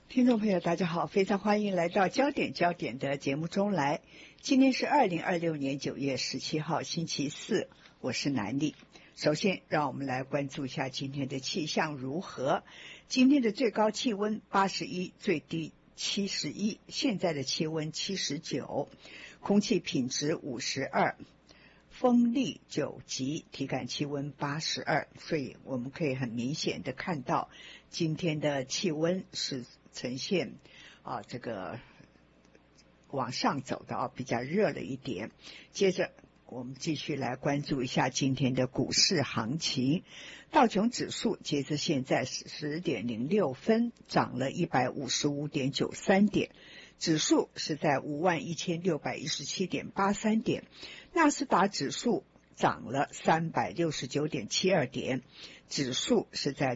听众朋友大家好，非常欢迎来到焦点的节目中来。今天是2026年9月17号星期四，我是南丽。首先让我们来关注一下今天的气象如何。今天的最高气温81，最低71，现在的气温79，空气品质52，风力9级，体感气温82，所以我们可以很明显的看到今天的气温是呈现这个往上走的比较热了一点。接着我们继续来关注一下今天的股市行情。道琼指数截至现在10点06分，涨了155.93点，指数是在51,617.83点。纳斯达指数涨了369.72点，指数是在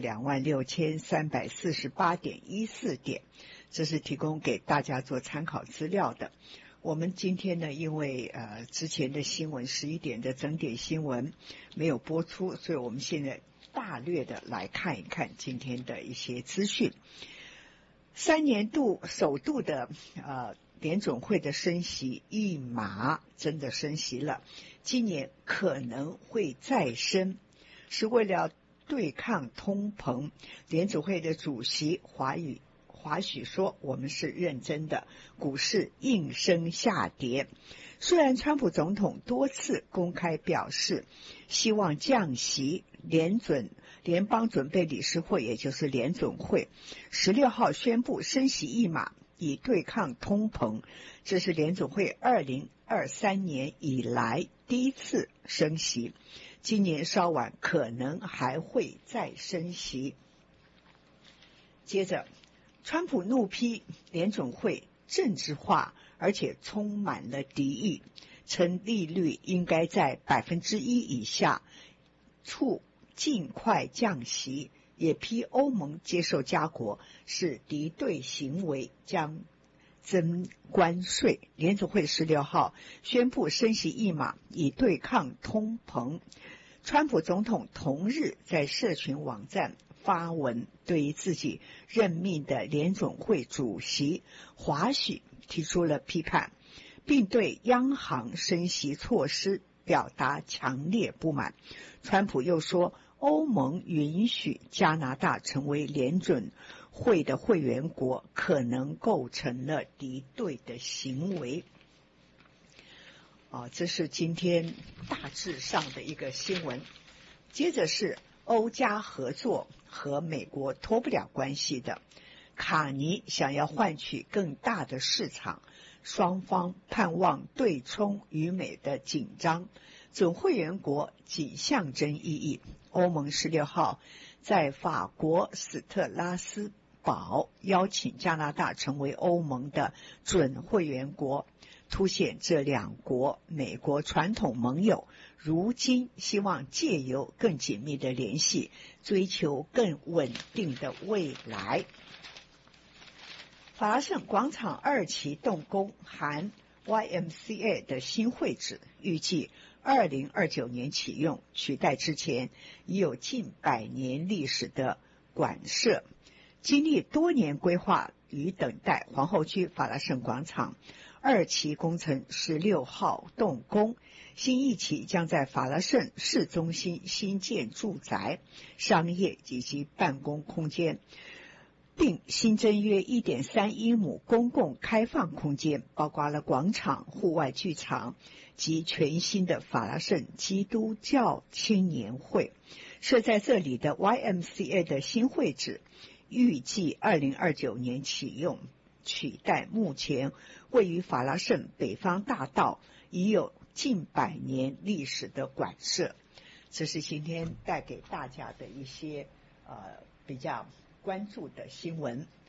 26,348.14点。这是提供给大家做参考资料的。我们今天呢，因为之前的新闻11点的整点新闻没有播出，所以我们现在大略的来看一看今天的一些资讯。3年首度的联准会的升息一码真的升息了，今年可能会再升，是为了对抗通膨。联准会的主席华许说，我们是认真的，股市应声下跌。虽然川普总统多次公开表示希望降息，联邦准备理事会也就是联准会16号宣布升息一码以对抗通膨，这是联准会2023年以来第一次升息，今年稍晚可能还会再升息。接着川普怒批联准会政治化，而且充满了敌意，称利率应该在 1% 以下，促尽快降息，也批欧盟接受加国是敌对行为，将增关税。联准会16号宣布升息一码以对抗通膨。川普总统同日在社群网站发文，对于自己任命的联准会主席华许提出了批判，并对央行升息措施表达强烈不满。川普又说，欧盟允许加拿大成为联准会的会员国，可能构成了敌对的行为。这是今天大致上的一个新闻。接着是欧加合作和美国脱不了关系的，卡尼想要换取更大的市场，双方盼望对冲与美的紧张，准会员国仅象征意义。欧盟16号在法国斯特拉斯堡邀请加拿大成为欧盟的准会员国，凸显这两国美国传统盟友如今希望借由更紧密的联系，追求更稳定的未来。法拉盛广场2期动工，含 YMCA 的新会址，预计2029年启用，取代之前已有近100年历史的馆舍。经历多年规划与等待，皇后区法拉盛广场2期工程16号动工，新一期将在法拉盛市中心新建住宅、商业以及办公空间，并新增约 1.3 英亩公共开放空间，包括了广场、户外剧场及全新的法拉盛基督教青年会。设在这里的 YMCA 的新会址预计2029年启用，取代目前位于法拉盛北方大道已有近100年历史的馆舍。这是今天带给大家的一些比较关注的新闻。